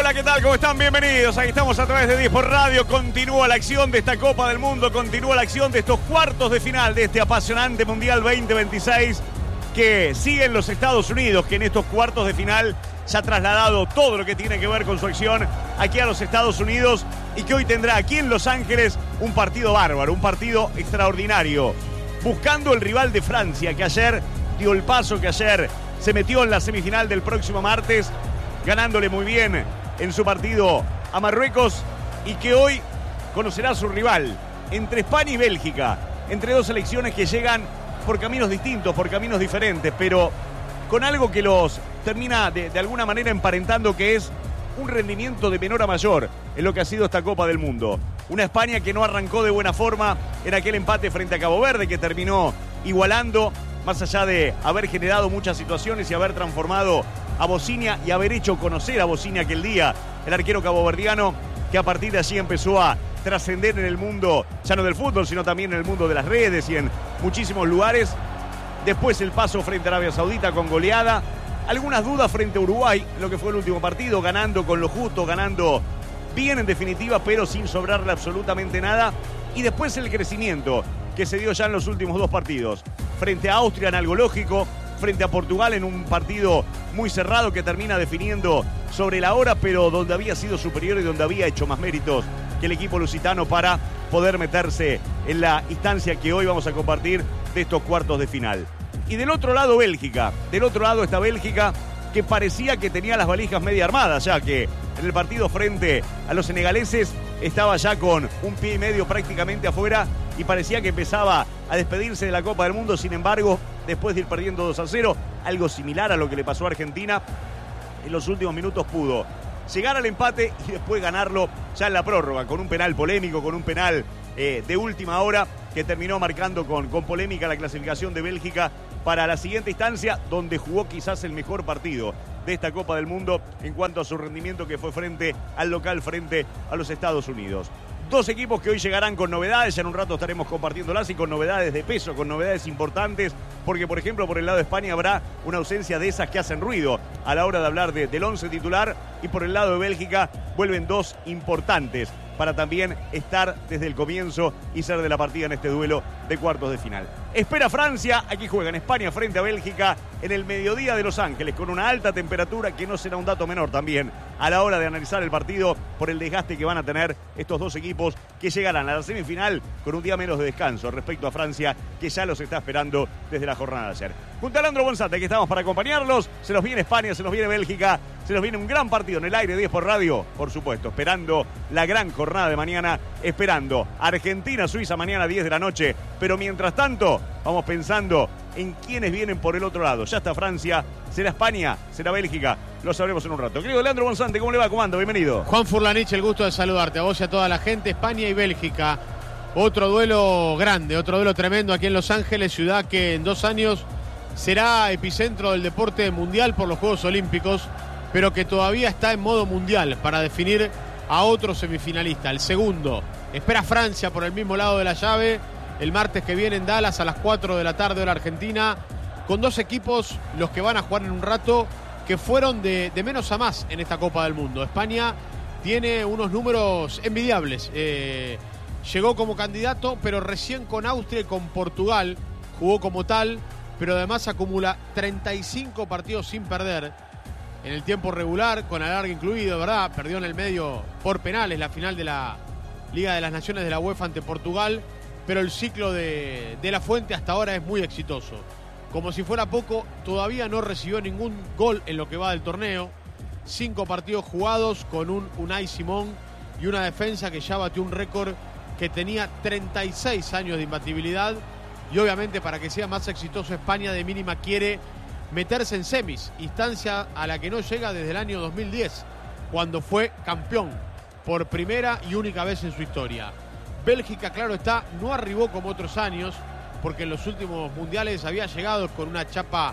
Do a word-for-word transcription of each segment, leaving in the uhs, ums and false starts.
Hola, ¿qué tal? ¿Cómo están? Bienvenidos. Aquí estamos a través de diez por Radio. Continúa la acción de esta Copa del Mundo, continúa la acción de estos cuartos de final de este apasionante Mundial veinte veintiséis que sigue en los Estados Unidos, que en estos cuartos de final se ha trasladado todo lo que tiene que ver con su acción aquí a los Estados Unidos y que hoy tendrá aquí en Los Ángeles un partido bárbaro, un partido extraordinario, buscando el rival de Francia, que ayer dio el paso, que ayer se metió en la semifinal del próximo martes, ganándole muy bien en su partido a Marruecos, y que hoy conocerá a su rival entre España y Bélgica, entre dos selecciones que llegan por caminos distintos, por caminos diferentes, pero con algo que los termina de, de alguna manera emparentando, que es un rendimiento de menor a mayor en lo que ha sido esta Copa del Mundo. Una España que no arrancó de buena forma en aquel empate frente a Cabo Verde, que terminó igualando, más allá de haber generado muchas situaciones y haber transformado a Bosnia y haber hecho conocer a Bosnia aquel día, el arquero caboverdiano, que a partir de allí empezó a trascender en el mundo, ya no del fútbol, sino también en el mundo de las redes y en muchísimos lugares. Después el paso frente a Arabia Saudita con goleada. Algunas dudas frente a Uruguay, lo que fue el último partido, ganando con lo justo, ganando bien en definitiva, pero sin sobrarle absolutamente nada. Y después el crecimiento que se dio ya en los últimos dos partidos. Frente a Austria en algo lógico, frente a Portugal en un partido muy cerrado que termina definiendo sobre la hora, pero donde había sido superior y donde había hecho más méritos que el equipo lusitano para poder meterse en la instancia que hoy vamos a compartir de estos cuartos de final. Y del otro lado Bélgica, del otro lado está Bélgica, que parecía que tenía las valijas media armadas, ya que en el partido frente a los senegaleses estaba ya con un pie y medio prácticamente afuera y parecía que empezaba a despedirse de la Copa del Mundo. Sin embargo, después de ir perdiendo dos a cero, algo similar a lo que le pasó a Argentina, en los últimos minutos pudo llegar al empate y después ganarlo ya en la prórroga, con un penal polémico, con un penal eh, de última hora, que terminó marcando con, con polémica la clasificación de Bélgica para la siguiente instancia, donde jugó quizás el mejor partido de esta Copa del Mundo en cuanto a su rendimiento, que fue frente al local, frente a los Estados Unidos. Dos equipos que hoy llegarán con novedades, ya en un rato estaremos compartiéndolas, y con novedades de peso, con novedades importantes, porque por ejemplo por el lado de España habrá una ausencia de esas que hacen ruido a la hora de hablar de, del once titular, y por el lado de Bélgica vuelven dos importantes para también estar desde el comienzo y ser de la partida en este duelo de cuartos de final. Espera Francia, aquí juegan España frente a Bélgica en el mediodía de Los Ángeles, con una alta temperatura que no será un dato menor también a la hora de analizar el partido por el desgaste que van a tener estos dos equipos, que llegarán a la semifinal con un día menos de descanso respecto a Francia, que ya los está esperando desde la jornada de ayer. Junto a Leandro Bonzate, que estamos para acompañarlos, se nos viene España, se nos viene Bélgica, se nos viene un gran partido en el aire, diez por Radio, por supuesto, esperando la gran jornada de mañana, esperando Argentina-Suiza mañana diez de la noche, pero mientras tanto vamos pensando en quiénes vienen por el otro lado. Ya está Francia, será España, será Bélgica, lo sabremos en un rato. Querido Leandro Bonzante, ¿cómo le va? ¿Cómo anda? Bienvenido. Juan Furlanich, el gusto de saludarte a vos y a toda la gente. España y Bélgica, otro duelo grande, otro duelo tremendo aquí en Los Ángeles, ciudad que en dos años será epicentro del deporte mundial por los Juegos Olímpicos, pero que todavía está en modo mundial para definir a otro semifinalista, el segundo. Espera Francia por el mismo lado de la llave el martes que viene en Dallas a las cuatro de la tarde hora argentina, con dos equipos los que van a jugar en un rato, que fueron de, de menos a más en esta Copa del Mundo. España tiene unos números envidiables, eh, llegó como candidato, pero recién con Austria y con Portugal jugó como tal, pero además acumula treinta y cinco partidos sin perder en el tiempo regular, con alargue incluido, ¿verdad? Perdió en el medio por penales la final de la Liga de las Naciones de la UEFA ante Portugal, pero el ciclo de, de La Fuente hasta ahora es muy exitoso. Como si fuera poco, todavía no recibió ningún gol en lo que va del torneo. Cinco partidos jugados con un Unai Simón y una defensa que ya batió un récord que tenía treinta y seis años de imbatibilidad. Y obviamente, para que sea más exitoso, España de mínima quiere meterse en semis, instancia a la que no llega desde el año dos mil diez, cuando fue campeón por primera y única vez en su historia. Bélgica, claro está, no arribó como otros años, porque en los últimos mundiales había llegado con una chapa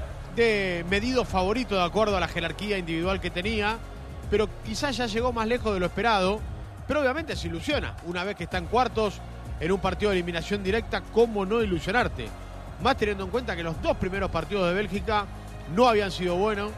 de medido favorito de acuerdo a la jerarquía individual que tenía, pero quizás ya llegó más lejos de lo esperado, pero obviamente se ilusiona una vez que está en cuartos en un partido de eliminación directa. ¿Cómo no ilusionarte? Más teniendo en cuenta que los dos primeros partidos de Bélgica no habían sido buenos,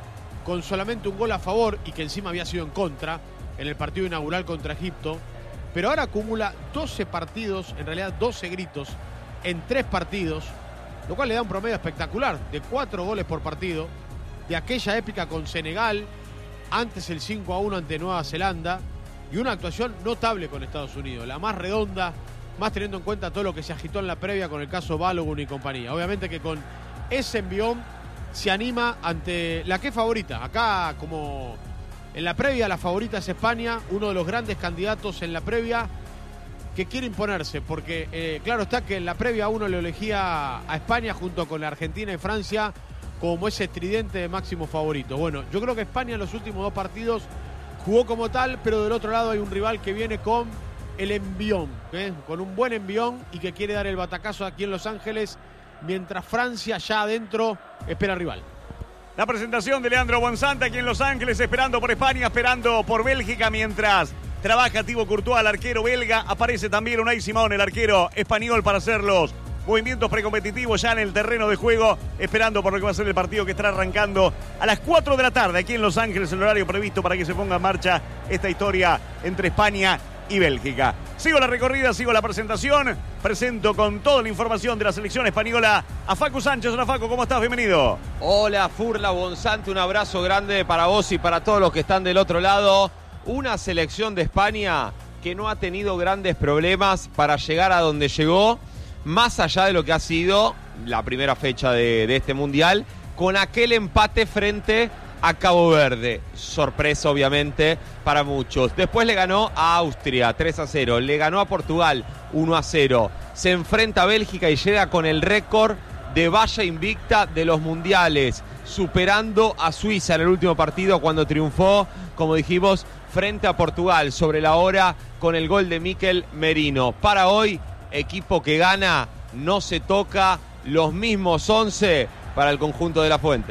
con solamente un gol a favor y que encima había sido en contra en el partido inaugural contra Egipto, pero ahora acumula doce partidos, en realidad doce gritos, en tres partidos, lo cual le da un promedio espectacular de cuatro goles por partido, de aquella épica con Senegal, antes el cinco a uno ante Nueva Zelanda, y una actuación notable con Estados Unidos, la más redonda, más teniendo en cuenta todo lo que se agitó en la previa con el caso Balogun y compañía. Obviamente que con ese envión se anima ante la que es favorita. Acá, como en la previa, la favorita es España, uno de los grandes candidatos en la previa que quiere imponerse, porque eh, claro está que en la previa uno le elegía a España junto con la Argentina y Francia como ese tridente de máximo favorito. Bueno, yo creo que España en los últimos dos partidos jugó como tal, pero del otro lado hay un rival que viene con el envión, ¿eh? con un buen envión y que quiere dar el batacazo aquí en Los Ángeles, mientras Francia ya adentro espera al rival. La presentación de Leandro Bonsante aquí en Los Ángeles, esperando por España, esperando por Bélgica, mientras trabaja Thibaut Courtois, el arquero belga. Aparece también Unai Simón, el arquero español, para hacer los movimientos precompetitivos ya en el terreno de juego, esperando por lo que va a ser el partido que estará arrancando a las cuatro de la tarde aquí en Los Ángeles, el horario previsto para que se ponga en marcha esta historia entre España y Bélgica. Sigo la recorrida, sigo la presentación, presento con toda la información de la selección española a Facu Sánchez. Hola Facu, ¿cómo estás? Bienvenido. Hola Furla, Bonsante, un abrazo grande para vos y para todos los que están del otro lado. Una selección de España que no ha tenido grandes problemas para llegar a donde llegó, más allá de lo que ha sido la primera fecha de, de este Mundial, con aquel empate frente a Cabo Verde. Sorpresa, obviamente, para muchos. Después le ganó a Austria tres a cero, le ganó a Portugal uno a cero. Se enfrenta a Bélgica y llega con el récord de valla invicta de los mundiales, superando a Suiza en el último partido cuando triunfó, como dijimos, frente a Portugal sobre la hora con el gol de Mikel Merino. Para hoy, equipo que gana, no se toca, los mismos once para el conjunto de La Fuente.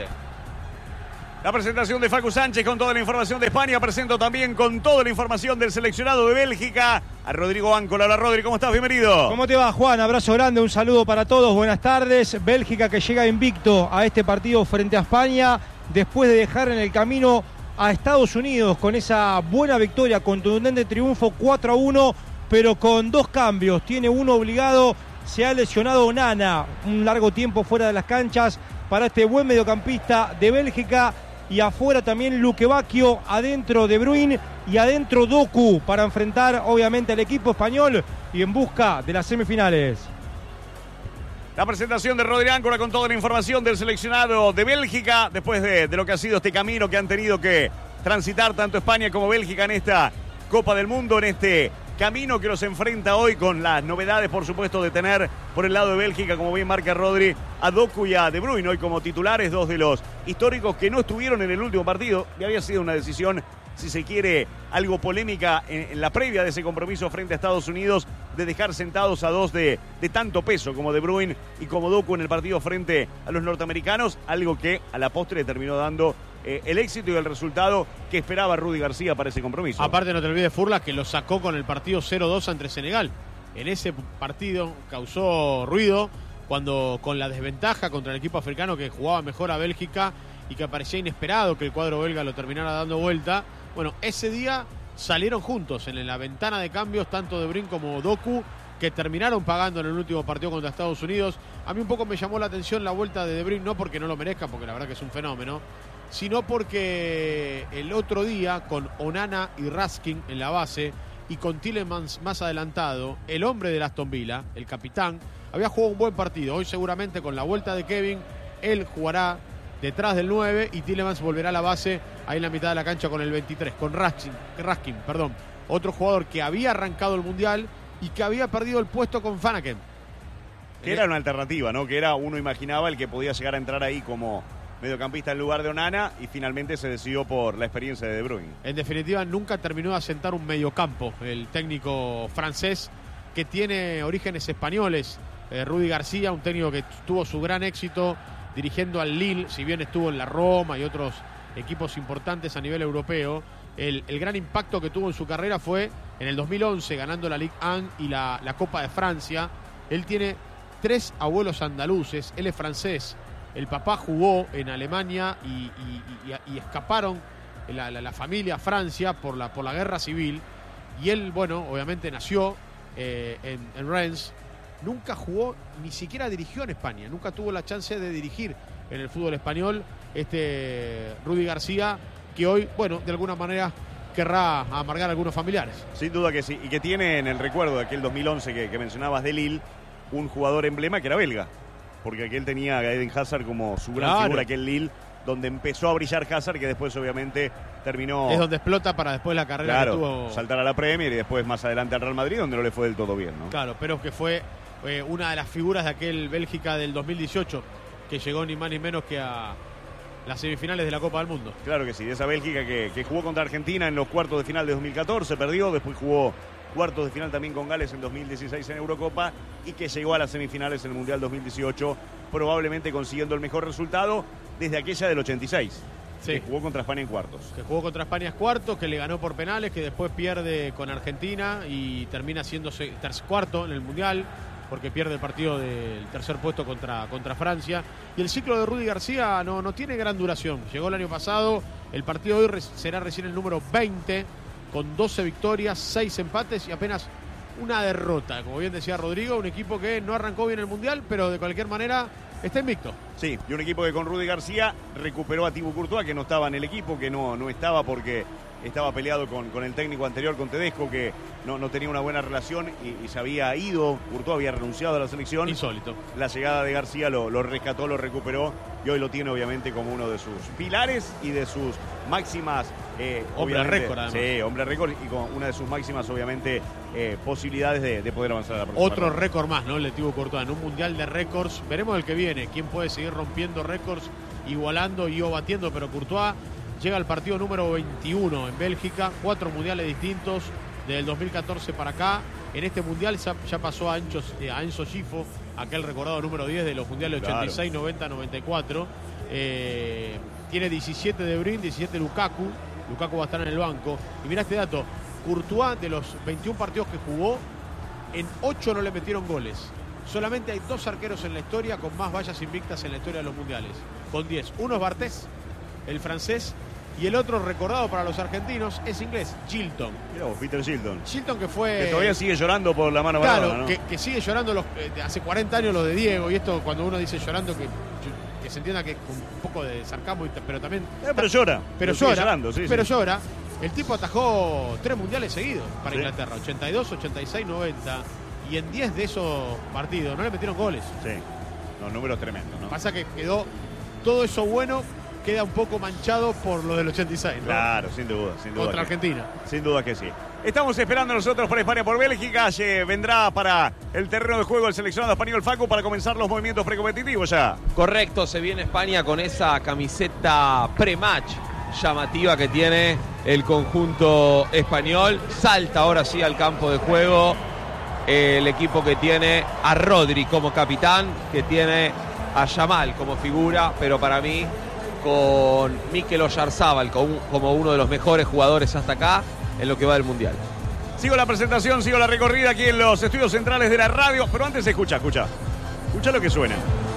La presentación de Facu Sánchez con toda la información de España. Presento también con toda la información del seleccionado de Bélgica a Rodrigo Áncola. Hola Rodri, ¿cómo estás? Bienvenido. ¿Cómo te va, Juan? Abrazo grande, un saludo para todos, buenas tardes. Bélgica que llega invicto a este partido frente a España después de dejar en el camino a Estados Unidos con esa buena victoria, contundente triunfo cuatro a uno, pero con dos cambios. Tiene uno obligado, se ha lesionado Onana, un largo tiempo fuera de las canchas para este buen mediocampista de Bélgica. Y afuera también Luque Bacchio, adentro De Bruyne y adentro Doku para enfrentar obviamente al equipo español y en busca de las semifinales. La presentación de Rodri Áncola con toda la información del seleccionado de Bélgica después de, de lo que ha sido este camino que han tenido que transitar tanto España como Bélgica en esta Copa del Mundo, en este camino que los enfrenta hoy con las novedades, por supuesto, de tener por el lado de Bélgica, como bien marca Rodri, a Doku y a De Bruyne hoy como titulares, dos de los históricos que no estuvieron en el último partido. Y había sido una decisión, si se quiere, algo polémica en, en la previa de ese compromiso frente a Estados Unidos, de dejar sentados a dos de, de tanto peso como De Bruyne y como Doku en el partido frente a los norteamericanos, algo que a la postre terminó dando eh, el éxito y el resultado que esperaba Rudy García para ese compromiso. Aparte, no te olvides, Furla, que lo sacó con el partido cero dos ante Senegal. En ese partido causó ruido cuando, con la desventaja contra el equipo africano que jugaba mejor a Bélgica y que parecía inesperado que el cuadro belga lo terminara dando vuelta. Bueno, ese día salieron juntos en la ventana de cambios tanto De Bruyne como Doku, que terminaron pagando en el último partido contra Estados Unidos. A mí un poco me llamó la atención la vuelta de De Bruyne, no porque no lo merezca, porque la verdad que es un fenómeno, sino porque el otro día, con Onana y Raskin en la base y con Tielemans más adelantado, el hombre del Aston Villa, el capitán, había jugado un buen partido. Hoy seguramente con la vuelta de Kevin, él jugará detrás del nueve y Tielemans volverá a la base ahí en la mitad de la cancha con el veintitrés, con Raskin, Raskin, perdón, otro jugador que había arrancado el Mundial y que había perdido el puesto con Fanaken. Que era una alternativa, ¿no? Que era, uno imaginaba, el que podía llegar a entrar ahí como mediocampista en lugar de Onana, y finalmente se decidió por la experiencia de De Bruyne. En definitiva, nunca terminó de asentar un mediocampo el técnico francés, que tiene orígenes españoles. eh, Rudy García, un técnico que tuvo su gran éxito dirigiendo al Lille, si bien estuvo en la Roma y otros equipos importantes a nivel europeo. El, el gran impacto que tuvo en su carrera fue en el dos mil once, ganando la Ligue uno y la, la Copa de Francia. Él tiene tres abuelos andaluces, él es francés, El papá jugó en Alemania y, y, y, y escaparon la, la, la familia a Francia por la, por la guerra civil. Y él, bueno, obviamente nació eh, en, en Rennes. Nunca jugó, ni siquiera dirigió en España. Nunca tuvo la chance de dirigir en el fútbol español. Este Rudy García, que hoy, bueno, de alguna manera querrá amargar a algunos familiares. Sin duda que sí. Y que tiene en el recuerdo de aquel dos mil once que, que mencionabas de Lille, un jugador emblema que era belga. Porque aquel tenía a Eden Hazard como su gran Claro. figura, aquel Lille, donde empezó a brillar Hazard, que después obviamente terminó... Es donde explota para después la carrera Claro, que tuvo. saltar a la Premier y después más adelante al Real Madrid, donde no le fue del todo bien, ¿no? Claro, pero que fue eh, una de las figuras de aquel Bélgica del dos mil dieciocho, que llegó ni más ni menos que a las semifinales de la Copa del Mundo. Claro que sí, de esa Bélgica que, que jugó contra Argentina en los cuartos de final de dos mil catorce, perdió, después jugó cuartos de final también con Gales en dos mil dieciséis en Eurocopa y que llegó a las semifinales en el Mundial dos mil dieciocho, probablemente consiguiendo el mejor resultado desde aquella del ochenta y seis, Sí. que jugó contra España en cuartos. Que jugó contra España es cuarto, que le ganó por penales, que después pierde con Argentina y termina siendo cuarto en el Mundial, porque pierde el partido del tercer puesto contra, contra Francia. Y el ciclo de Rudy García no, no tiene gran duración. Llegó el año pasado, el partido de hoy res, será recién el número veinte, con doce victorias, seis empates y apenas una derrota. Como bien decía Rodrigo, un equipo que no arrancó bien el Mundial, pero de cualquier manera está invicto. Sí, y un equipo que con Rudy García recuperó a Thibaut Courtois, que no estaba en el equipo, que no, no estaba porque estaba peleado con, con el técnico anterior, con Tedesco, que no, no tenía una buena relación y, y se había ido. Courtois había renunciado a la selección. Insólito. La llegada de García lo, lo rescató, lo recuperó y hoy lo tiene obviamente como uno de sus pilares y de sus máximas... Eh, hombre récord, además. Sí, hombre récord y con una de sus máximas, obviamente, eh, posibilidades de, de poder avanzar a la próxima Otro ronda. récord más, ¿no? El de Thibaut Courtois en un mundial de récords. Veremos el que viene. Quién puede seguir rompiendo récords, igualando y o batiendo. Pero Courtois llega al partido número veintiuno en Bélgica. Cuatro mundiales distintos desde el dos mil catorce para acá. En este mundial ya pasó a, Ancho, a Enzo Gifo, aquel recordado número diez de los mundiales ochenta y seis, noventa, noventa y cuatro. Eh, tiene diecisiete de Bruyne, diecisiete Lukaku. Lukaku va a estar en el banco. Y mirá este dato. Courtois, de los veintiún partidos que jugó, en ocho no le metieron goles. Solamente hay dos arqueros en la historia con más vallas invictas en la historia de los mundiales. Con diez. Uno es Bartés, el francés, y el otro, recordado para los argentinos, es inglés, Chilton. Mirá vos, Peter Shilton. Chilton que fue... Que todavía sigue llorando por la mano Claro, Maradona, ¿no? que, que sigue llorando los, eh, de hace cuarenta años los de Diego. Y esto cuando uno dice llorando, que, que se entienda que es con un poco de sarcasmo, pero también... Eh, pero llora. Pero sigue llora, llorando, sí, pero sí. llora. El tipo atajó tres mundiales seguidos para Sí. Inglaterra, ochenta y dos, ochenta y seis, noventa. Y en diez de esos partidos no le metieron goles. Sí, los números tremendos, ¿no? Pasa que quedó todo eso bueno, queda un poco manchado por lo del ochenta y seis, ¿no? Claro, sin duda, sin duda. Contra que- Argentina. Sin duda que sí. Estamos esperando nosotros por España, por Bélgica. Eh, vendrá para el terreno de juego el seleccionado español Facu para comenzar los movimientos precompetitivos ya. Correcto, se viene España con esa camiseta pre-match llamativa que tiene el conjunto español. Salta ahora sí al campo de juego el equipo que tiene a Rodri como capitán, que tiene a Yamal como figura, pero para mí con Mikel Oyarzábal como uno de los mejores jugadores hasta acá en lo que va del Mundial. Sigo la presentación, sigo la recorrida aquí en los estudios centrales de la radio, pero antes escucha, escucha. Escucha lo que suena.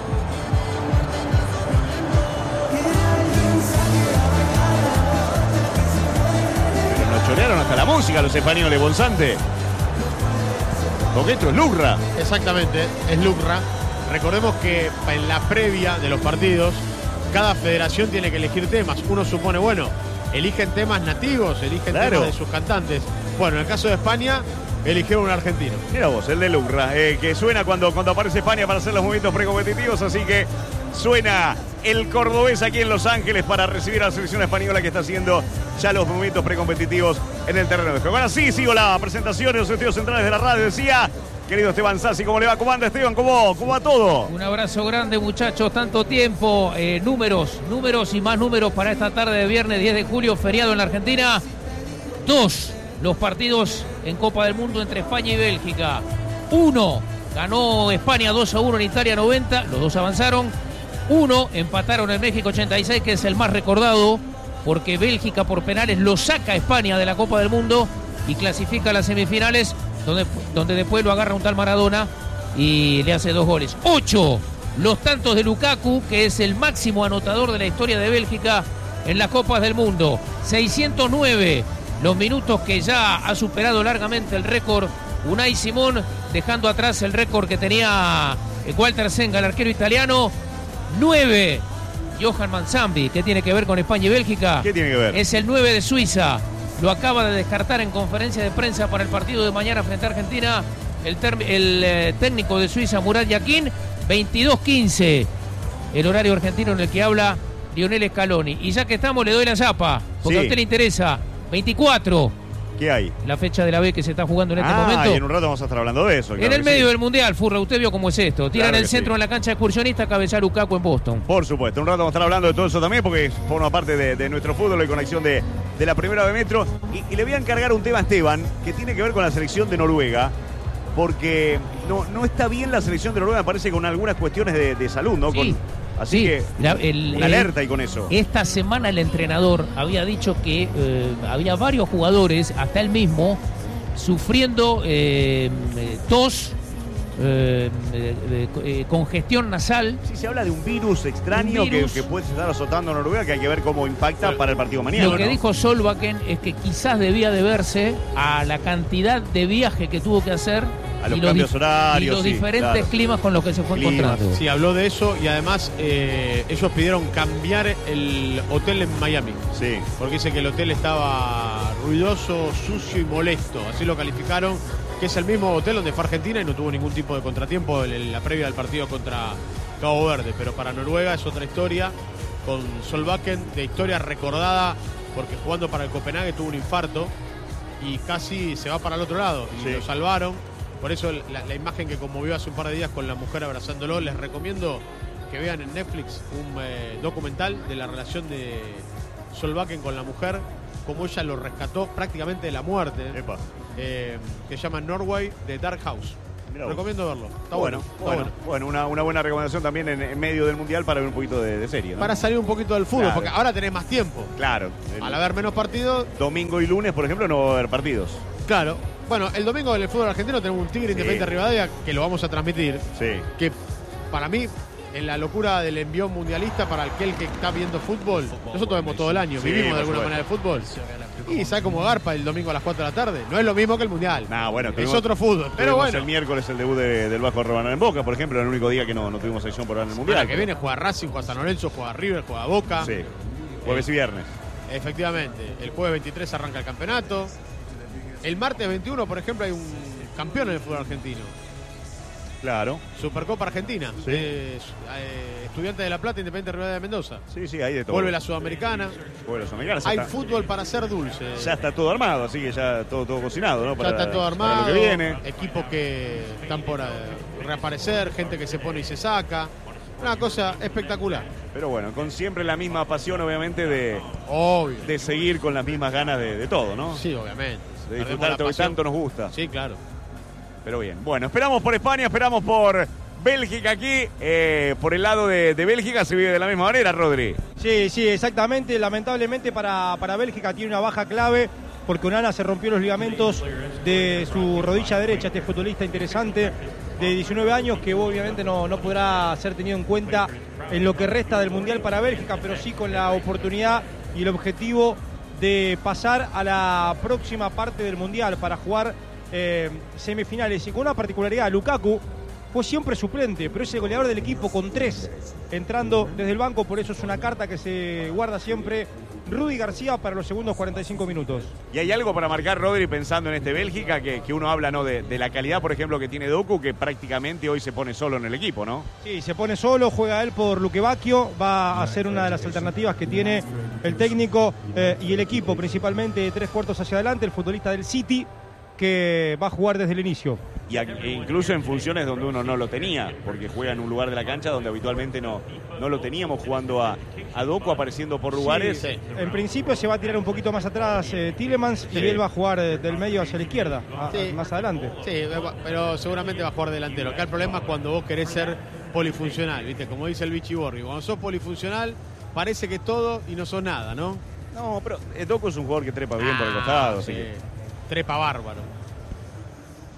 Pero nos chorearon hasta la música los españoles, Bonsante. Porque esto es Lurra. Exactamente, es Lucra. Recordemos que en la previa de los partidos, cada federación tiene que elegir temas. Uno supone, bueno, eligen temas nativos, eligen Claro. temas de sus cantantes. Bueno, en el caso de España, eligieron un argentino. Mira vos, el de Lurra, eh, que suena cuando, cuando aparece España para hacer los movimientos precompetitivos, así que suena el cordobés aquí en Los Ángeles para recibir a la selección española que está haciendo ya los movimientos precompetitivos en el terreno de juego. Ahora sí, sigo la presentación en los estudios centrales de la radio, decía, querido Esteban Sassi, ¿cómo le va? ¿Cómo anda, Esteban? ¿Cómo, cómo va todo? Un abrazo grande, muchachos, tanto tiempo, eh, números, números y más números para esta tarde de viernes diez de julio, feriado en la Argentina. Dos, los partidos en Copa del Mundo entre España y Bélgica. Uno, ganó España dos a uno en Italia noventa, los dos avanzaron. Uno, empataron en México ochenta y seis, que es el más recordado, porque Bélgica por penales lo saca a España de la Copa del Mundo y clasifica a las semifinales, donde, donde después lo agarra un tal Maradona y le hace dos goles. Ocho, los tantos de Lukaku, que es el máximo anotador de la historia de Bélgica en las Copas del Mundo. seiscientos nueve los minutos que ya ha superado largamente el récord Unai Simón, dejando atrás el récord que tenía Walter Senga, el arquero italiano. nueve Johan Manzambi, ¿qué tiene que ver con España y Bélgica? ¿Qué tiene que ver? Es el nueve de Suiza. Lo acaba de descartar en conferencia de prensa para el partido de mañana frente a Argentina el, el eh, técnico de Suiza, Murat Yakin. veintidós quince el horario argentino en el que habla Lionel Scaloni. Y ya que estamos, le doy la zapa, porque sí. a usted le interesa. veinticuatro ¿Qué hay? La fecha de la B que se está jugando en este ah, momento. Y en un rato vamos a estar hablando de eso. En Claro el medio sí. del Mundial, Furra, usted vio cómo es esto. Tiran Claro el centro sí. en la cancha excursionista, cabezar Lukaku en Boston. Por supuesto, un rato vamos a estar hablando de todo eso también, porque forma parte de, de nuestro fútbol y conexión de, de la primera de Metro. Y, y le voy a encargar un tema a Esteban, que tiene que ver con la selección de Noruega, porque no, no está bien la selección de Noruega, me parece, con algunas cuestiones de, de salud, ¿no? Sí. Con, así Sí, que, la- el- una el- alerta y con eso. Esta semana el entrenador había dicho que eh, había varios jugadores, hasta él mismo, sufriendo eh, eh, tos, eh, eh, eh, congestión nasal. Sí, se habla de un virus extraño Un virus. Que, que puede estar azotando a Noruega, que hay que ver cómo impacta para el partido mañana. Lo que ¿no? dijo Solbakken es que quizás debía deberse a la cantidad de viaje que tuvo que hacer A los y los, cambios dif- horarios, y los sí, diferentes claro. climas con los que se fue Climas, encontrando. Sí, habló de eso y además eh, ellos pidieron cambiar el hotel en Miami. Sí. Porque dice que el hotel estaba ruidoso, sucio y molesto. Así lo calificaron, que es el mismo hotel donde fue Argentina y no tuvo ningún tipo de contratiempo en, en la previa del partido contra Cabo Verde. Pero para Noruega es otra historia, con Solbakken, de historia recordada, porque jugando para el Copenhague tuvo un infarto y casi se va para el otro lado. Y Sí. lo salvaron. Por eso la, la imagen que conmovió hace un par de días con la mujer abrazándolo, les recomiendo que vean en Netflix un eh, documental de la relación de Solbakken con la mujer, como ella lo rescató prácticamente de la muerte, Epa. eh, que se llama Norway, de Dark House. Mirá vos. Recomiendo verlo. Está bueno, bueno. está bueno, bueno. bueno, una, una buena recomendación también en, en medio del Mundial para ver un poquito de, de serie, ¿no? Para salir un poquito del fútbol, Claro. porque ahora tenés más tiempo. Claro. el Al haber menos partidos, domingo y lunes, por ejemplo, no va a haber partidos. claro. Bueno, el domingo en el fútbol argentino tenemos un Tigre Sí. Independiente Rivadavia que lo vamos a transmitir. Sí. Que para mí, en la locura del envión mundialista, para aquel que está viendo fútbol, nosotros vemos todo el año, Sí, vivimos por de alguna supuesto. manera el fútbol. Y sabe cómo garpa el domingo a las cuatro de la tarde. No es lo mismo que el mundial. Nah, bueno, es tuvimos- otro fútbol. Pero Tuvimos bueno, el miércoles el debut de- del Vasco Rabanal en Boca, por ejemplo, el único día que no, no tuvimos sección por ahora en el Mundial. la que viene juega Racing, juega San Lorenzo, juega River, juega Boca. Sí. Jueves y viernes. Efectivamente. El jueves veintitrés arranca el campeonato. El martes veintiuno, por ejemplo, hay un campeón en el fútbol argentino. Claro. Supercopa Argentina. Sí. Eh, eh, Estudiantes de La Plata, Independiente Rivadavia de Mendoza. Sí, sí, hay de todo. Vuelve la Sudamericana. Vuelve la Sudamericana, ya Hay está- fútbol para ser dulce. Ya está todo armado, así que ya todo, todo cocinado, ¿no? Ya Para- está todo para armado. lo que viene. Equipos que están por eh, reaparecer, gente que se pone y se saca. Una cosa espectacular. Pero bueno, con siempre la misma pasión, obviamente, de, Obvio. de seguir con las mismas ganas de, de todo, ¿no? Sí, obviamente. De Perdemos disfrutar la todo que pasión. tanto nos gusta. Sí, claro. Pero bien, bueno, esperamos por España, esperamos por Bélgica aquí. Eh, por el lado de, de Bélgica se vive de la misma manera, Rodri. Sí, sí, exactamente. Lamentablemente para, para Bélgica tiene una baja clave porque Onana se rompió los ligamentos de su rodilla derecha, este futbolista interesante de diecinueve años que obviamente no, no podrá ser tenido en cuenta en lo que resta del Mundial para Bélgica, pero sí con la oportunidad y el objetivo de pasar a la próxima parte del Mundial para jugar eh, semifinales. Y con una particularidad, Lukaku fue siempre suplente, pero es el goleador del equipo con tres entrando desde el banco, por eso es una carta que se guarda siempre Rudy García para los segundos cuarenta y cinco minutos. Y hay algo para marcar, Rodri, pensando en este Bélgica, que, que uno habla, ¿no? De, de la calidad, por ejemplo, que tiene Doku, que prácticamente hoy se pone solo en el equipo, ¿no? Sí, se pone solo, juega él por Luque Bacchio, va a ser una de las alternativas que tiene el técnico eh, y el equipo, principalmente de tres cuartos hacia adelante, el futbolista del City, que va a jugar desde el inicio. Y a- e incluso en funciones donde uno no lo tenía, porque juega en un lugar de la cancha donde habitualmente no, no lo teníamos, jugando a, a Doku, apareciendo por lugares. Sí, sí. En principio se va a tirar un poquito más atrás eh, Tielemans Sí. y él va a jugar eh, del medio hacia la izquierda, a- Sí. a- más adelante. Sí, pero seguramente va a jugar delantero. Acá el problema es cuando vos querés ser polifuncional, ¿viste? Como dice el Vichy Borri. Cuando sos polifuncional, parece que todo y no sos nada, ¿no? No, pero eh, Doku es un jugador que trepa bien por el Ah, costado, sí. así que Trepa bárbaro.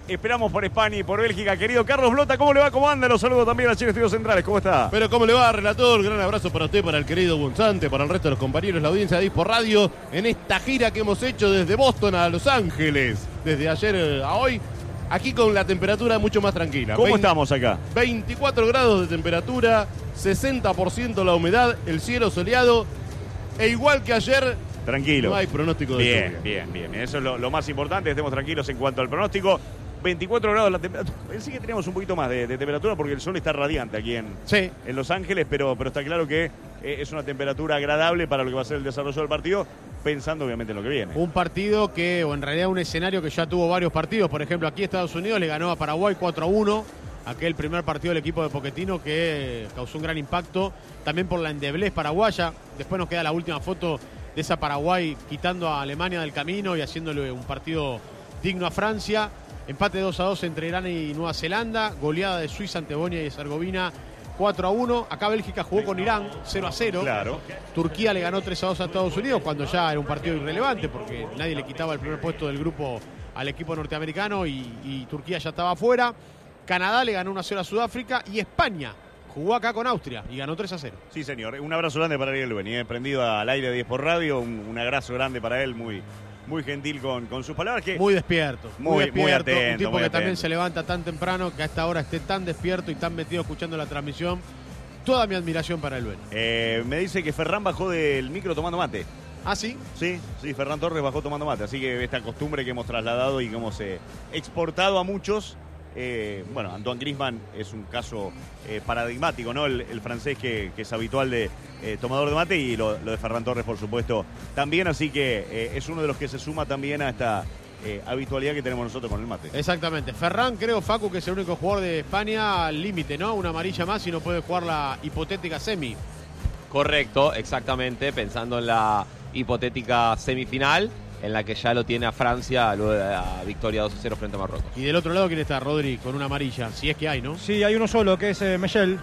Esperamos por España y por Bélgica. Querido Carlos Blota, ¿cómo le va? ¿Cómo anda? Los saludo también a Chile Estudios Centrales. ¿Cómo está? Pero ¿cómo le va, relator? Gran abrazo para usted, para el querido Bonzante, para el resto de los compañeros, la audiencia de Dispor Radio, en esta gira que hemos hecho desde Boston a Los Ángeles, desde ayer a hoy, aquí con la temperatura mucho más tranquila. ¿Cómo veinte, estamos acá? veinticuatro grados de temperatura, sesenta por ciento la humedad, el cielo soleado, e igual que ayer, tranquilo. No hay pronóstico de bien, lluvia. Bien, bien, bien. Eso es lo, lo más importante, estemos tranquilos en cuanto al pronóstico. veinticuatro grados la temperatura. Pensé que teníamos un poquito más de, de temperatura porque el sol está radiante aquí en, sí. en Los Ángeles, pero, pero está claro que eh, es una temperatura agradable para lo que va a ser el desarrollo del partido, pensando obviamente en lo que viene. Un partido que, o en realidad un escenario que ya tuvo varios partidos. Por ejemplo, aquí Estados Unidos le ganó a Paraguay cuatro a uno. Aquel primer partido del equipo de Pochettino que causó un gran impacto, también por la endeblez paraguaya. Después nos queda la última foto de esa Paraguay quitando a Alemania del camino y haciéndole un partido digno a Francia. Empate dos a dos entre Irán y Nueva Zelanda. Goleada de Suiza ante Bosnia y Herzegovina cuatro a uno. Acá Bélgica jugó con Irán cero a cero. Claro. Turquía le ganó tres a dos a Estados Unidos cuando ya era un partido irrelevante porque nadie le quitaba el primer puesto del grupo al equipo norteamericano y, y Turquía ya estaba afuera. Canadá le ganó uno a cero a Sudáfrica y España jugó acá con Austria y ganó tres a cero. Sí, señor. Un abrazo grande para Ariel Beni, eh, prendido al aire de Dispor Radio. Un, un abrazo grande para él, muy... Muy gentil con, con sus palabras. Que muy despierto. Muy, muy, despierto. muy atento. Un tipo muy que atento. también se levanta tan temprano, que a esta hora esté tan despierto y tan metido escuchando la transmisión. Toda mi admiración para el Beni. Eh, me dice que Ferran bajó del micro tomando mate. ¿Ah, sí? Sí, sí, Ferran Torres bajó tomando mate. Así que esta costumbre que hemos trasladado y que hemos eh, exportado a muchos. Eh, bueno, Antoine Griezmann es un caso eh, paradigmático, ¿no? El, el francés que, que es habitual de eh, tomador de mate y lo, lo de Ferran Torres, por supuesto, también. Así que eh, es uno de los que se suma también a esta eh, habitualidad que tenemos nosotros con el mate. Exactamente. Ferran, creo, Facu, que es el único jugador de España al límite, ¿no? Una amarilla más y no puede jugar la hipotética semi. Correcto, exactamente, pensando en la hipotética semifinal, en la que ya lo tiene a Francia luego de la victoria dos a cero frente a Marruecos. Y del otro lado, ¿quién está? Rodri, con una amarilla, si es que hay, ¿no? Sí, hay uno solo, que es eh, Michel,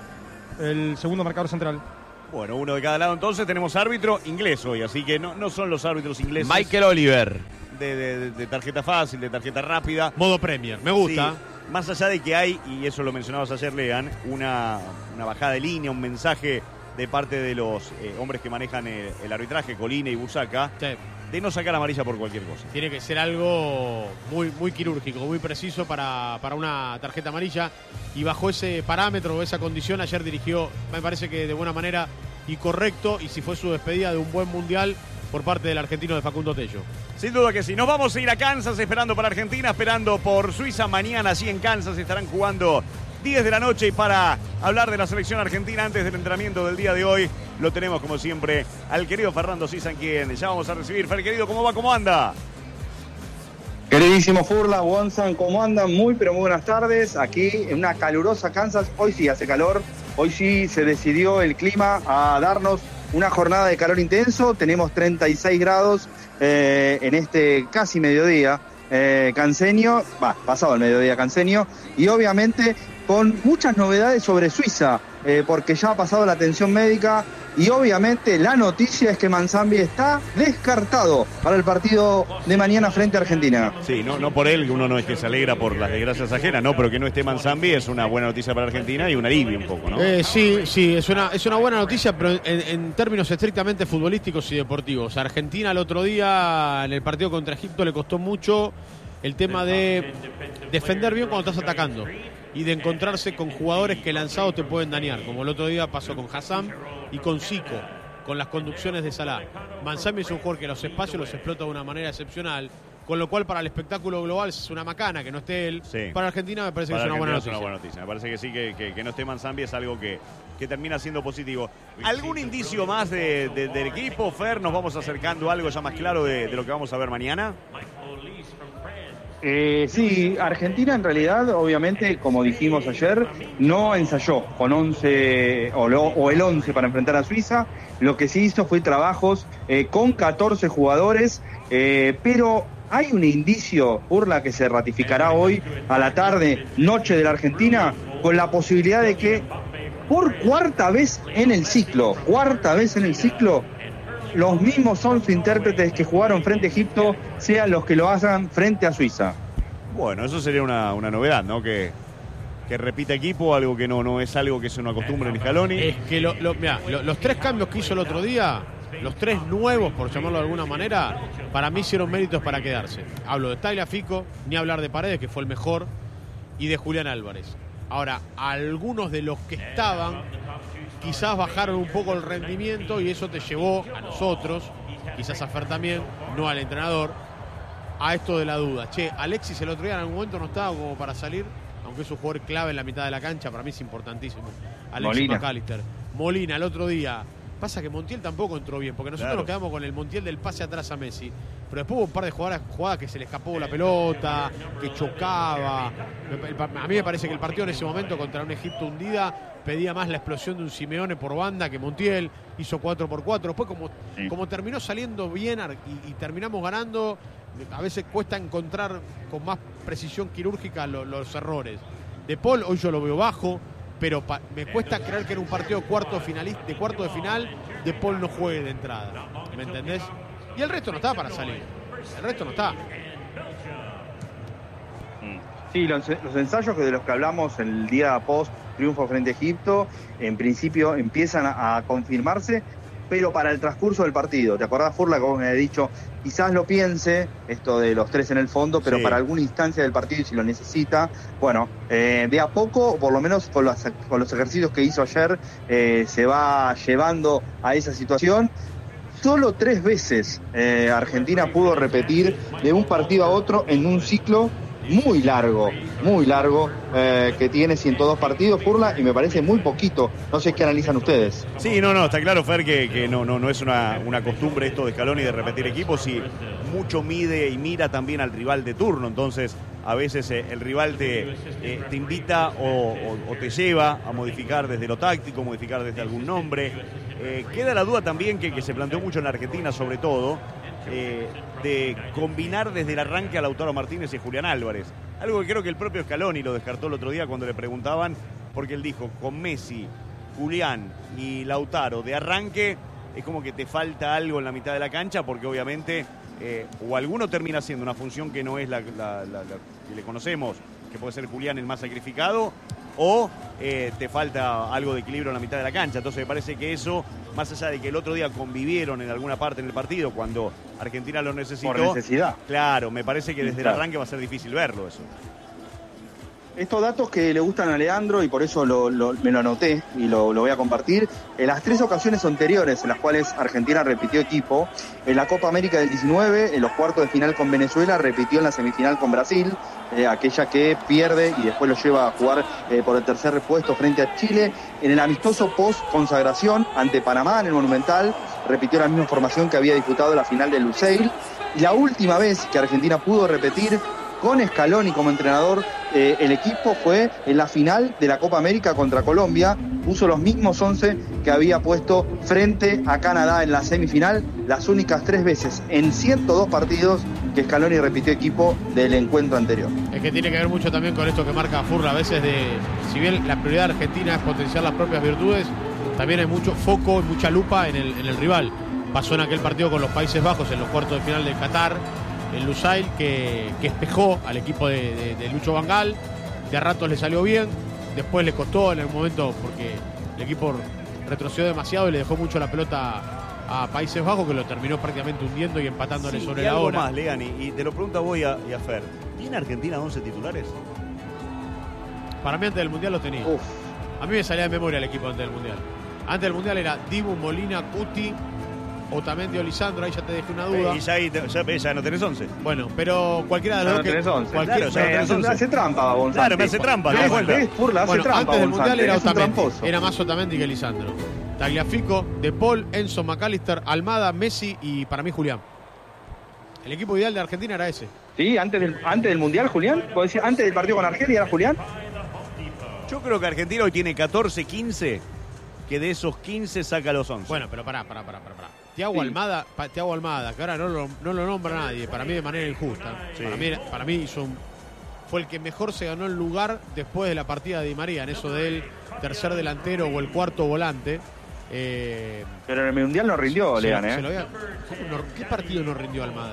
el segundo marcador central. Bueno, uno de cada lado entonces. Tenemos árbitro inglés hoy, así que no, no son los árbitros ingleses. Michael Oliver. De, de, de tarjeta fácil, de tarjeta rápida. Modo Premier, me gusta. Sí, más allá de que hay, y eso lo mencionabas ayer, Lean, una, una bajada de línea, un mensaje de parte de los eh, hombres que manejan el, el arbitraje, Colina y Busaca, Sí. de no sacar amarilla por cualquier cosa. Tiene que ser algo muy, muy quirúrgico, muy preciso para, para una tarjeta amarilla. Y bajo ese parámetro o esa condición, ayer dirigió, me parece que de buena manera y correcto. Y si fue su despedida de un buen mundial por parte del argentino de Facundo Tello. Sin duda que sí. Nos vamos a ir a Kansas esperando para Argentina, esperando por Suiza. Mañana allí en Kansas estarán jugando diez de la noche. Y para hablar de la selección argentina antes del entrenamiento del día de hoy, lo tenemos como siempre al querido Fernando Sisa, quien ya vamos a recibir. Fer, querido, ¿cómo va? ¿Cómo anda? Queridísimo Furla, Gonzan, ¿cómo andan? Muy, pero muy buenas tardes. Aquí en una calurosa Kansas. Hoy sí hace calor. Hoy sí se decidió el clima a darnos una jornada de calor intenso. Tenemos treinta y seis grados eh, en este casi mediodía eh, canseño. Va, pasado el mediodía canseño. Y obviamente con muchas novedades sobre Suiza, eh, porque ya ha pasado la atención médica. Y obviamente la noticia es que Manzambi está descartado para el partido de mañana frente a Argentina. Sí, no, no por él, uno no es que se alegra por las desgracias ajenas, no, pero que no esté Manzambi es una buena noticia para Argentina y un alivio un poco, ¿no? Eh, sí, sí, es una, es una buena noticia, pero en, en términos estrictamente futbolísticos y deportivos. A Argentina el otro día en el partido contra Egipto le costó mucho el tema de defender bien cuando estás atacando y de encontrarse con jugadores que lanzados te pueden dañar, como el otro día pasó con Hassan y con Zico, con las conducciones de Salah. Manzambi es un jugador que los espacios los explota de una manera excepcional, con lo cual para el espectáculo global es una macana que no esté él. Sí. Para Argentina me parece Para que es una buena, es una noticia. buena noticia. Me parece que sí, que, que, que no esté Manzambi es algo que, que termina siendo positivo. ¿Algún indicio más de, de, del equipo, Fer? ¿Nos vamos acercando a algo ya más claro de, de lo que vamos a ver mañana? Eh, sí, Argentina en realidad, obviamente, como dijimos ayer, no ensayó con once o, lo, o el once para enfrentar a Suiza. Lo que sí hizo fue trabajos eh, con catorce jugadores, eh, pero hay un indicio, Urla, que se ratificará hoy a la tarde, noche de la Argentina, con la posibilidad de que por cuarta vez en el ciclo, cuarta vez en el ciclo, los mismos once intérpretes que jugaron frente a Egipto sean los que lo hagan frente a Suiza. Bueno, eso sería una, una novedad, ¿no? Que, que repita equipo, algo que no, no es algo que se nos acostumbra en Scaloni. Es que lo, lo, mirá, lo, los tres cambios que hizo el otro día, los tres nuevos, por llamarlo de alguna manera, para mí hicieron méritos para quedarse. Hablo de Tagliafico, ni hablar de Paredes, que fue el mejor, y de Julián Álvarez. Ahora, algunos de los que estaban quizás bajaron un poco el rendimiento y eso te llevó a nosotros, quizás a Fer también, no al entrenador, a esto de la duda. Che, Alexis el otro día en algún momento no estaba como para salir, aunque es un jugador clave en la mitad de la cancha, para mí es importantísimo. Alexis Molina. McAllister. Molina el otro día. Pasa que Montiel tampoco entró bien, porque nosotros Claro. nos quedamos con el Montiel del pase atrás a Messi. Pero después hubo un par de jugadas, jugadas que se le escapó la pelota, que chocaba. A mí me parece que el partido en ese momento contra un Egipto hundida pedía más la explosión de un Simeone por banda que Montiel. Hizo cuatro por cuatro. Después como, Sí. como terminó saliendo bien y, y terminamos ganando, a veces cuesta encontrar con más precisión quirúrgica lo, los errores. De Paul hoy yo lo veo bajo, pero pa, me cuesta creer que en un partido cuarto finalista, de cuarto de final De Paul no juegue de entrada. ¿Me entendés? Y el resto no está para salir. El resto no está. Sí, los, los ensayos que de los que hablamos el día post triunfo frente a Egipto, en principio empiezan a, a confirmarse, pero para el transcurso del partido. ¿Te acordás, Furla, que vos me habías dicho, quizás lo piense, esto de los tres en el fondo, pero Sí. para alguna instancia del partido, y si lo necesita, bueno, eh, de a poco, por lo menos con los, con los ejercicios que hizo ayer, eh, se va llevando a esa situación. Solo tres veces eh, Argentina pudo repetir de un partido a otro en un ciclo muy largo, muy largo, eh, que tiene ciento dos partidos, Furla, y me parece muy poquito. No sé qué analizan ustedes. Sí, no, no, está claro, Fer, que, que no, no, no es una, una costumbre esto de Scaloni de repetir equipos, y mucho mide y mira también al rival de turno. Entonces, a veces eh, el rival te, eh, te invita o, o, o te lleva a modificar desde lo táctico, modificar desde algún nombre. Eh, queda la duda también que, que se planteó mucho en la Argentina, sobre todo, eh, de combinar desde el arranque a Lautaro Martínez y Julián Álvarez. Algo que creo que el propio Scaloni lo descartó el otro día cuando le preguntaban, porque él dijo, con Messi, Julián y Lautaro de arranque, es como que te falta algo en la mitad de la cancha, porque obviamente eh, o alguno termina haciendo una función que no es la, la, la, la que le conocemos, que puede ser Julián el más sacrificado, o eh, te falta algo de equilibrio en la mitad de la cancha. Entonces me parece que eso, más allá de que el otro día convivieron en alguna parte en el partido cuando Argentina lo necesitó, Por necesidad. claro, me parece que desde Claro. el arranque va a ser difícil verlo eso. Estos datos que le gustan a Leandro, y por eso lo, lo, me lo anoté y lo, lo voy a compartir, en las tres ocasiones anteriores en las cuales Argentina repitió equipo, en la Copa América del diecinueve, en los cuartos de final con Venezuela, repitió en la semifinal con Brasil, eh, aquella que pierde y después lo lleva a jugar eh, por el tercer puesto frente a Chile, en el amistoso post-consagración ante Panamá en el Monumental, repitió la misma formación que había disputado la final de Lusail, y la última vez que Argentina pudo repetir con Scaloni como entrenador, eh, el equipo fue en la final de la Copa América contra Colombia, puso los mismos once que había puesto frente a Canadá en la semifinal, las únicas tres veces en ciento dos partidos que Scaloni repitió equipo del encuentro anterior. Es que tiene que ver mucho también con esto que marca Furla, a veces de, si bien la prioridad de Argentina es potenciar las propias virtudes, también hay mucho foco y mucha lupa en el, en el rival. Pasó en aquel partido con los Países Bajos en los cuartos de final de Qatar, el Lusail, que, que espejó al equipo de, de, de Lucho Van Gaal. De a ratos le salió bien, después le costó en el momento porque el equipo retrocedió demasiado y le dejó mucho la pelota a Países Bajos, que lo terminó prácticamente hundiendo y empatándole Sí, sobre y la algo hora. más, Leani, y te lo pregunto a vos y a, y a Fer. ¿Tiene Argentina once titulares? Para mí antes del Mundial lo tenía. Uf. A mí me salía de memoria el equipo antes del Mundial. Antes del Mundial era Dibu, Molina, Cuti, Otamendi o Lisandro, ahí ya te dejé una duda. Eh, y ya, ahí te- ya, ya no tenés once. Bueno, pero cualquiera de los Ya dos no que... tenés once. cualquier- Claro, ya no Eh, tenés hace, once. hace trampa, Bonzante. Claro, me hace trampa, ¿te das ¿Ves? cuenta? ¿Ves? Furla, hace Bueno, trampa, antes del Bonzante. Mundial era Es un Otamendi, tramposo. era más Otamendi que Lisandro. Tagliafico, De Paul, Enzo, McAllister, Almada, Messi y para mí Julián. El equipo ideal de Argentina era ese. Sí, antes del, antes del Mundial, Julián. ¿Puedo decir, antes del partido con Argelia era Julián? Yo creo que Argentina hoy tiene catorce, quince, que de esos quince saca los once. Bueno, pero pará, pará, pará, pará. pará. Tiago Sí. Almada, pa- Thiago Almada, que ahora no lo, no lo nombra nadie, para mí de manera injusta. Sí. Para mí, para mí hizo un- fue el que mejor se ganó el lugar después de la partida de Di María, en eso del tercer delantero o el cuarto volante. Eh, Pero en el Mundial no rindió, se- Lean, se ¿eh? lo había- ¿cómo no- ¿Qué partido no rindió Almada?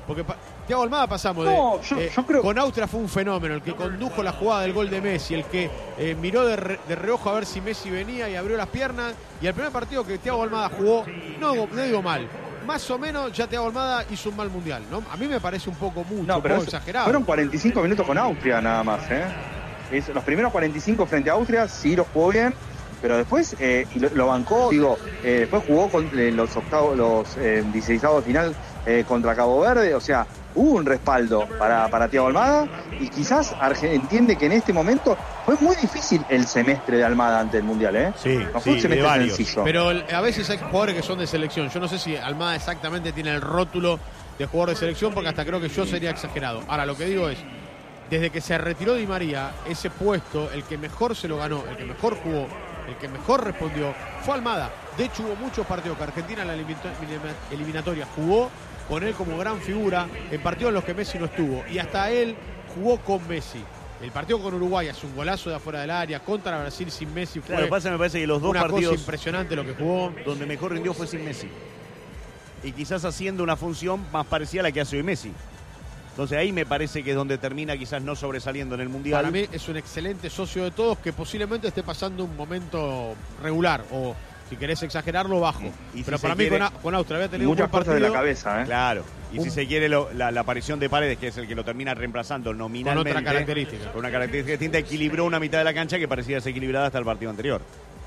Porque pa Thiago Almada pasamos no, de... yo, eh, yo creo... Con Austria fue un fenómeno, el que condujo la jugada del gol de Messi, el que eh, miró de, re, de reojo a ver si Messi venía y abrió las piernas. Y el primer partido que Thiago Almada jugó, no, no digo mal, más o menos ya Thiago Almada hizo un mal mundial, ¿no? A mí me parece un poco mucho, no, pero un poco eso, exagerado. Fueron cuarenta y cinco minutos con Austria nada más, ¿eh? Es, los primeros cuarenta y cinco frente a Austria sí los jugó bien, pero después eh, y lo, lo bancó, digo, eh, después jugó con eh, los octavos, los eh, dieciseisavos de final eh, contra Cabo Verde, o sea, hubo un respaldo para, para Thiago Almada y quizás Arge entiende que en este momento fue muy difícil el semestre de Almada ante el Mundial, ¿eh? Sí, no fue sí, un semestre de varios. sencillo. Pero a veces hay jugadores que son de selección. Yo no sé si Almada exactamente tiene el rótulo de jugador de selección, porque hasta creo que yo sería exagerado. Ahora, lo que digo es, desde que se retiró Di María, ese puesto, el que mejor se lo ganó, el que mejor jugó, el que mejor respondió, fue Almada. De hecho, hubo muchos partidos que Argentina en la eliminatoria jugó con él como gran figura, en partidos en los que Messi no estuvo. Y hasta él jugó con Messi. El partido con Uruguay hace un golazo de afuera del área, contra Brasil sin Messi. Fue claro, pasa, me parece que los dos una partidos cosa impresionante lo que jugó. donde mejor rindió fue sin Messi. Y quizás haciendo una función más parecida a la que hace hoy Messi. Entonces ahí me parece que es donde termina quizás no sobresaliendo en el Mundial. Para mí es un excelente socio de todos que posiblemente esté pasando un momento regular o, si querés exagerarlo, bajo. Y, y Pero si para mí quiere, con, con Austria había tenido muchas un buen fuerzas partido. de la cabeza, ¿eh? Claro. Y Un... si se quiere lo, la, la aparición de Paredes, que es el que lo termina reemplazando nominalmente. Con otra característica. Con una característica distinta, equilibró una mitad de la cancha que parecía desequilibrada hasta el partido anterior.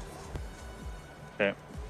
Sí.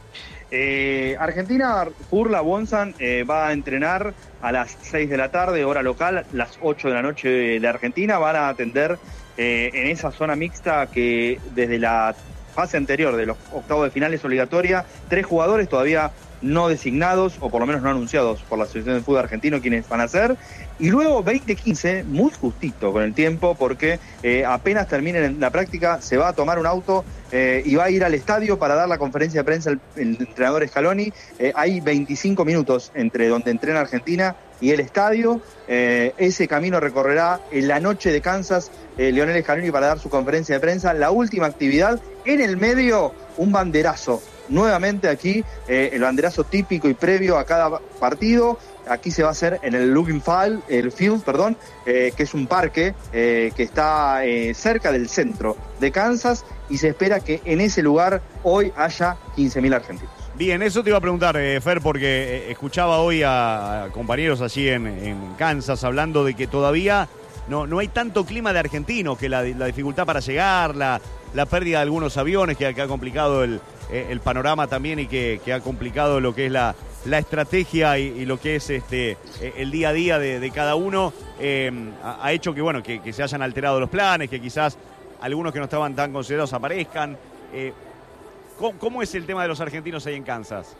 Eh, Argentina, Furla Bonsan eh, va a entrenar a las seis de la tarde, hora local, las ocho de la noche de Argentina. Van a atender eh, en esa zona mixta que desde la fase anterior de los octavos de final es obligatoria. Tres jugadores todavía no designados, o por lo menos no anunciados por la Asociación de Fútbol Argentino, quienes van a ser. Y luego veinte quince, muy justito con el tiempo, porque eh, apenas terminen la práctica, se va a tomar un auto eh, y va a ir al estadio para dar la conferencia de prensa el, el entrenador Scaloni. Eh, hay veinticinco minutos entre donde entrena Argentina y el estadio. Eh, ese camino recorrerá en la noche de Kansas eh, Lionel Scaloni para dar su conferencia de prensa. La última actividad, en el medio, un banderazo. Nuevamente aquí, eh, el banderazo típico y previo a cada partido. Aquí se va a hacer en el Lugging Field, el Field, perdón, eh, que es un parque eh, que está eh, cerca del centro de Kansas, y se espera que en ese lugar hoy haya quince mil argentinos. Bien, eso te iba a preguntar, eh, Fer, porque eh, escuchaba hoy a, a compañeros allí en, en Kansas hablando de que todavía no, no hay tanto clima de argentinos, que la, la dificultad para llegar, la, la pérdida de algunos aviones que, que ha complicado el, el panorama también, y que, que ha complicado lo que es la, la estrategia y, y lo que es este el día a día de, de cada uno, eh, ha, ha hecho que, bueno, que, que se hayan alterado los planes, que quizás algunos que no estaban tan considerados aparezcan. Eh, ¿cómo, ¿Cómo es el tema de los argentinos ahí en Kansas?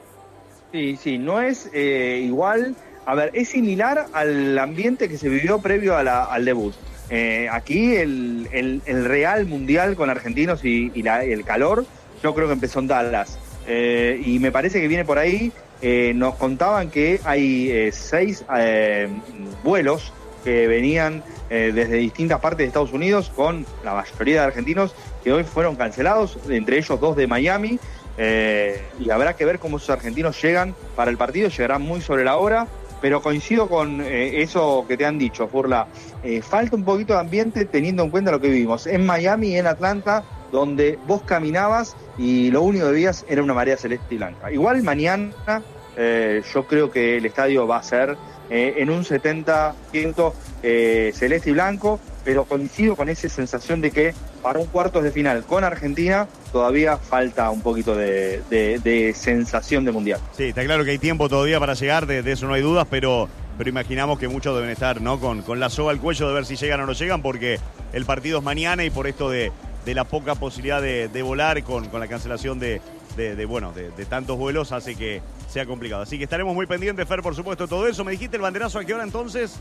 Sí, sí, no es eh, igual. A ver, es similar al ambiente que se vivió previo a la, al debut. Eh, aquí el, el, el real mundial con argentinos y, y la, el calor, yo creo que empezó en Dallas. Eh, y me parece que viene por ahí. Eh, nos contaban que hay eh, seis eh, vuelos que venían eh, desde distintas partes de Estados Unidos, con la mayoría de argentinos que hoy fueron cancelados, entre ellos dos de Miami. Eh, y habrá que ver cómo esos argentinos llegan para el partido. Llegarán muy sobre la hora, pero coincido con eh, eso que te han dicho, Furla. Eh, falta un poquito de ambiente teniendo en cuenta lo que vivimos en Miami y en Atlanta, donde vos caminabas y lo único que veías era una marea celeste y blanca. Igual mañana eh, yo creo que el estadio va a ser eh, en un setenta por ciento eh, celeste y blanco, pero coincido con esa sensación de que para un cuartos de final con Argentina todavía falta un poquito de, de, de sensación de mundial. Sí, está claro que hay tiempo todavía para llegar, de, de eso no hay dudas, pero, pero imaginamos que muchos deben estar, ¿no?, con, con la soga al cuello de ver si llegan o no llegan, porque el partido es mañana, y por esto de, de la poca posibilidad de, de volar con, con la cancelación de, de, de bueno de, de tantos vuelos, hace que sea complicado. Así que estaremos muy pendientes, Fer, por supuesto, de todo eso. ¿Me dijiste el banderazo a qué hora entonces?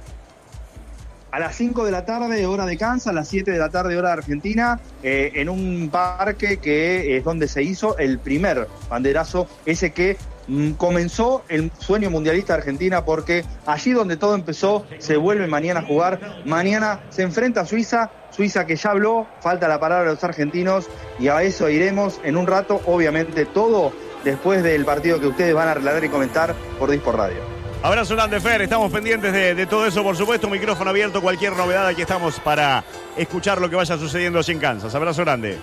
A las cinco de la tarde, hora de Kansas, a las siete de la tarde, hora de Argentina, eh, en un parque que es donde se hizo el primer banderazo, ese que mm, comenzó el sueño mundialista de Argentina, porque allí donde todo empezó, se vuelve mañana a jugar. Mañana se enfrenta a Suiza, Suiza que ya habló, falta la palabra de los argentinos, y a eso iremos en un rato, obviamente todo después del partido que ustedes van a relatar y comentar por Dispor Radio. Abrazo grande, Fer. Estamos pendientes de, de todo eso, por supuesto. Micrófono abierto, cualquier novedad. Aquí estamos para escuchar lo que vaya sucediendo allí en Kansas. Abrazo grande.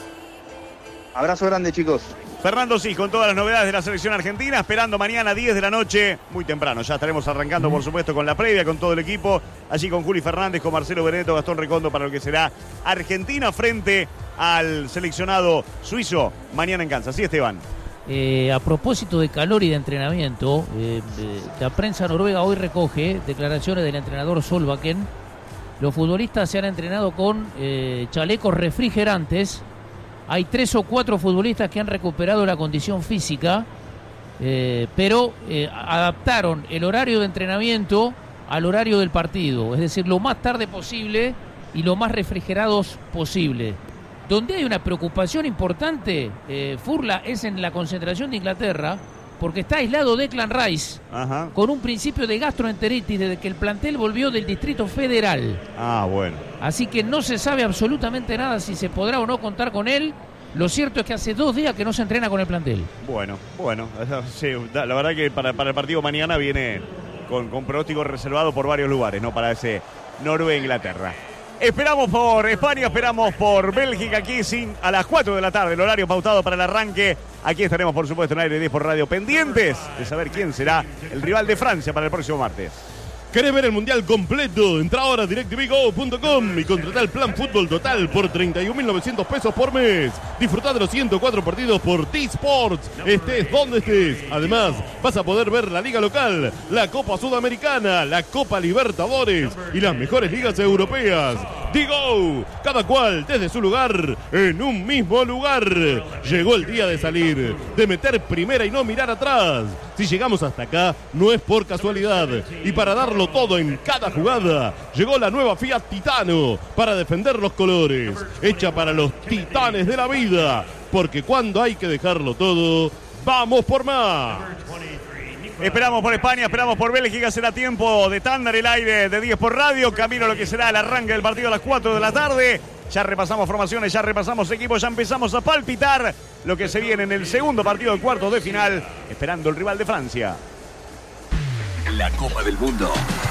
Abrazo grande, chicos. Fernando Cis con todas las novedades de la selección argentina, esperando mañana diez de la noche, muy temprano. Ya estaremos arrancando, por supuesto, con la previa, con todo el equipo. Allí con Juli Fernández, con Marcelo Benedetto, Gastón Recondo, para lo que será Argentina frente al seleccionado suizo mañana en Kansas. Sí, Esteban. Eh, a propósito de calor y de entrenamiento, eh, eh, la prensa noruega hoy recoge declaraciones del entrenador Solbakken. Los futbolistas se han entrenado con eh, chalecos refrigerantes. Hay tres o cuatro futbolistas que han recuperado la condición física, eh, pero eh, adaptaron el horario de entrenamiento al horario del partido, es decir, lo más tarde posible y lo más refrigerados posible. Donde hay una preocupación importante, eh, Furla, es en la concentración de Inglaterra, porque está aislado Declan Rice, Ajá. con un principio de gastroenteritis desde que el plantel volvió del Distrito Federal. Ah, bueno. Así que no se sabe absolutamente nada si se podrá o no contar con él. Lo cierto es que hace dos días que no se entrena con el plantel. Bueno, bueno, sí, la verdad que para, para el partido mañana viene con, con pronóstico reservado por varios lugares, ¿no? Para ese Noruega-Inglaterra. Esperamos por España, esperamos por Bélgica aquí sin, a las cuatro de la tarde, el horario pautado para el arranque. Aquí estaremos, por supuesto, en Aire diez por Radio, pendientes de saber quién será el rival de Francia para el próximo martes. ¿Querés ver el Mundial completo? Entra ahora a DirecTV Go punto com y contratá el plan Fútbol Total por treinta y un mil novecientos pesos por mes. Disfrutá de los ciento cuatro partidos por T-Sports, estés donde estés. Además, vas a poder ver la Liga Local, la Copa Sudamericana, la Copa Libertadores y las mejores ligas europeas. Digo, cada cual desde su lugar, en un mismo lugar. Llegó el día de salir, de meter primera y no mirar atrás. Si llegamos hasta acá, no es por casualidad. Y para darlo todo en cada jugada, llegó la nueva Fiat Titano para defender los colores. Hecha para los titanes de la vida. Porque cuando hay que dejarlo todo, vamos por más. Esperamos por España, esperamos por Bélgica, será tiempo de tanda en el aire de diez por Radio, camino a lo que será el arranque del partido a las cuatro de la tarde. Ya repasamos formaciones, ya repasamos equipos, ya empezamos a palpitar lo que se viene en el segundo partido de cuartos de final, esperando el rival de Francia. La Copa del Mundo